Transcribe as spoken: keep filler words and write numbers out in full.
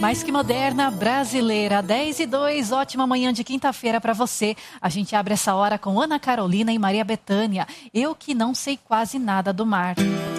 Mais que moderna, brasileira, dez e dois, ótima manhã de quinta-feira para você. A gente abre essa hora com Ana Carolina e Maria Bethânia. Eu que não sei quase nada do mar.